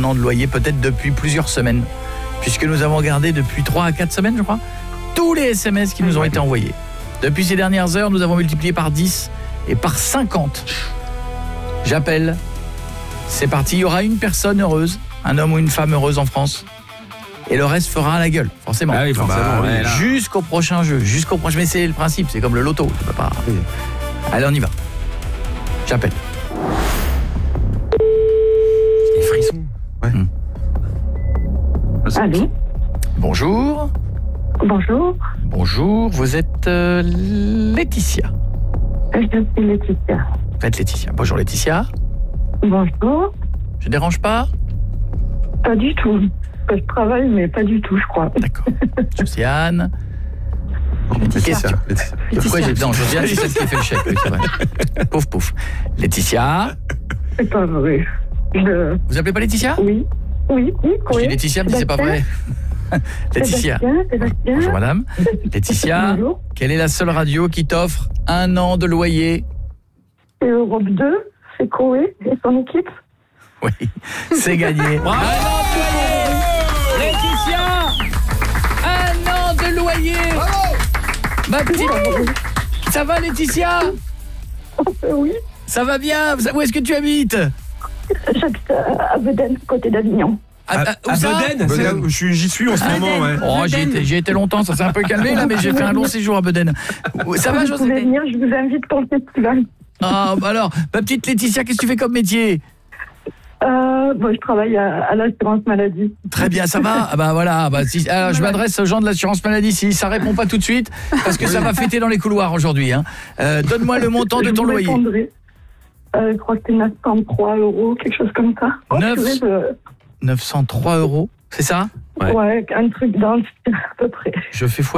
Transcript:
an de loyer, peut-être depuis plusieurs semaines, puisque nous avons regardé depuis 3 à 4 semaines, je crois, tous les SMS qui nous ont été envoyés. Depuis ces dernières heures, nous avons multiplié par 10 et par 50. J'appelle. C'est parti, il y aura une personne heureuse, un homme ou une femme heureuse en France. Et le reste fera à la gueule, forcément. Ah oui, forcément. Ouais, jusqu'au prochain jeu, jusqu'au prochain. Mais c'est le principe, c'est comme le loto. Tu peux pas... Allez, on y va. J'appelle. Des frissons. Ouais. Allô ? Bonjour. Bonjour. Bonjour, vous êtes Laetitia. Je suis Laetitia. Vous êtes Laetitia. Bonjour Laetitia. Bonjour. Je dérange pas ? Pas du tout. Je travaille, mais pas du tout, je crois. D'accord. Josiane. Laetitia. Pourquoi j'ai... Non, Josiane, c'est celle qui fait le chèque. Oui, c'est vrai. Pouf, pouf. Laetitia. C'est pas vrai. Vous appelez pas Laetitia ? Oui. Oui. Je dis Laetitia, mais c'est pas vrai. Laetitia. Sébastien. Bonjour madame. Laetitia, Bonjour. quelle est la seule radio qui t'offre 1 an de loyer ? C'est Europe 2, c'est Chloé et son équipe. Oui, c'est gagné. Bravo. 1 an de loyer. Laetitia, 1 an de loyer. Bravo. Ma petite... Ça va Laetitia ? Oui. Ça va bien ? Où est-ce que tu habites ? J'habite à Bedène, côté d'Avignon. Où ça ? Bedène, j'y suis en ce moment, ouais. Oh, j'y étais longtemps, ça s'est un peu calmé là, mais j'ai fait un long séjour à Bedène. Ça va, Vous pouvez José ? venir, je vous invite pour le festival. Ah, bah alors, ma petite Laetitia, qu'est-ce que tu fais comme métier ? Moi, je travaille à l'assurance maladie. Très bien, ça va ? Ah bah voilà, alors, je m'adresse aux gens de l'assurance maladie, si ça répond pas tout de suite, parce que ça va fêter dans les couloirs aujourd'hui. Hein. Donne-moi le montant de ton loyer. Répondrai. Je crois que c'est 903 €, quelque chose comme ça. 903 €, c'est ça ? Ouais, un truc dans le style à peu près. Je fais